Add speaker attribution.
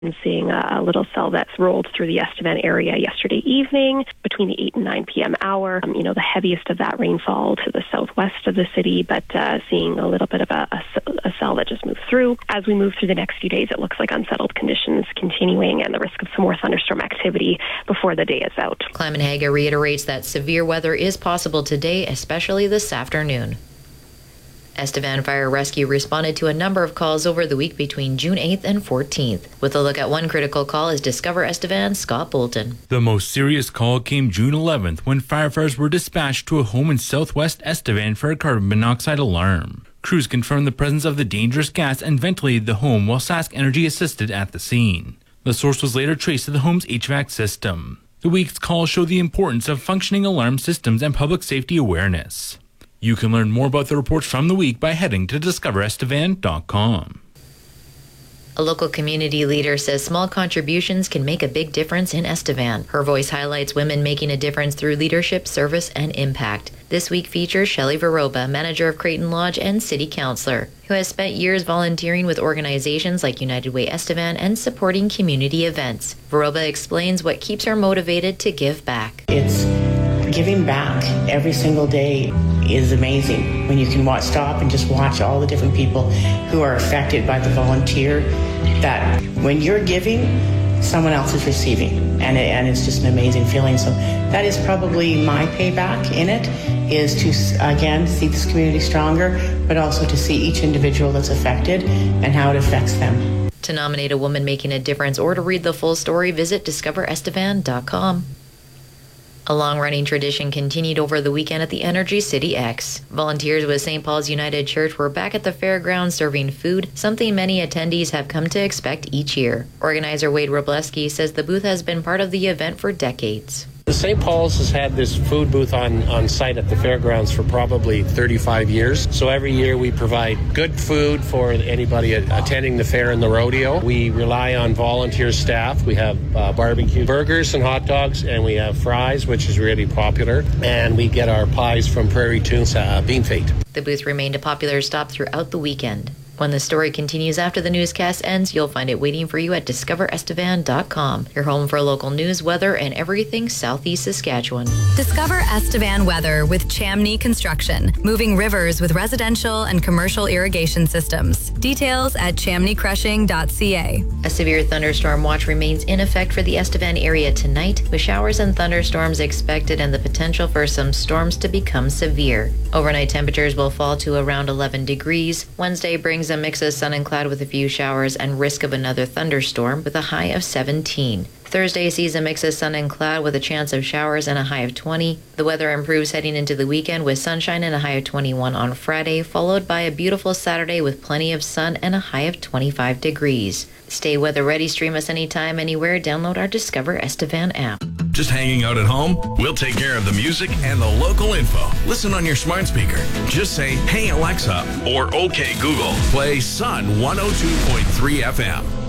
Speaker 1: I'm seeing a little cell that's rolled through the Estevan area yesterday evening between the 8 and 9 p.m. hour. The heaviest of that rainfall to the southwest of the city, but seeing a little bit of a cell that just moved through. As we move through the next few days, it looks like unsettled conditions continuing and the risk of some more thunderstorm activity before the day is out.
Speaker 2: Clement Haga reiterates that severe weather is possible today, especially this afternoon. Estevan Fire Rescue responded to a number of calls over the week between June 8th and 14th. With a look at one critical call is Discover Estevan's Scott Bolton.
Speaker 3: The most serious call came June 11th when firefighters were dispatched to a home in southwest Estevan for a carbon monoxide alarm. Crews confirmed the presence of the dangerous gas and ventilated the home while Sask Energy assisted at the scene. The source was later traced to the home's HVAC system. The week's call showed the importance of functioning alarm systems and public safety awareness. You can learn more about the reports from the week by heading to discoverestevan.com.
Speaker 2: A local community leader says small contributions can make a big difference in Estevan. Her voice highlights women making a difference through leadership, service, and impact. This week features Shelley Varoba, manager of Creighton Lodge and city councillor, who has spent years volunteering with organizations like United Way Estevan and supporting community events. Varoba explains what keeps her motivated to give back.
Speaker 4: It's giving back every single day is amazing when you can stop and just watch all the different people who are affected by the volunteer, that when you're giving, someone else is receiving, and it's just an amazing feeling. So that is probably my payback in it, is to, again, see this community stronger, but also to see each individual that's affected and how it affects them.
Speaker 2: To nominate a woman making a difference or to read the full story, visit discoverestevan.com. A long-running tradition continued over the weekend at the Energy City X. Volunteers with St. Paul's United Church were back at the fairgrounds serving food, something many attendees have come to expect each year. Organizer Wade Robleski says the booth has been part of the event for decades.
Speaker 5: The St. Paul's has had this food booth on site at the fairgrounds for probably 35 years. So every year we provide good food for anybody attending the fair and the rodeo. We rely on volunteer staff. We have barbecue burgers and hot dogs, and we have fries, which is really popular. And we get our pies from Prairie Tunes Bean Fete.
Speaker 2: The booth remained a popular stop throughout the weekend. When the story continues after the newscast ends, you'll find it waiting for you at discoverestevan.com, your home for local news, weather, and everything Southeast Saskatchewan.
Speaker 6: Discover Estevan weather with Chamney Construction, moving rivers with residential and commercial irrigation systems. Details at chamneycrushing.ca.
Speaker 2: A severe thunderstorm watch remains in effect for the Estevan area tonight, with showers and thunderstorms expected and the potential for some storms to become severe. Overnight temperatures will fall to around 11 degrees. Wednesday brings a mix of sun and cloud with a few showers and risk of another thunderstorm with a high of 17. Thursday sees a mix of sun and cloud with a chance of showers and a high of 20. The weather improves heading into the weekend with sunshine and a high of 21 on Friday, followed by a beautiful Saturday with plenty of sun and a high of 25 degrees. Stay weather ready, stream us anytime, anywhere. Download our Discover Estevan app.
Speaker 7: Just hanging out at home? We'll take care of the music and the local info. Listen on your smart speaker. Just say, "Hey Alexa," or "Okay Google, play Sun 102.3 FM."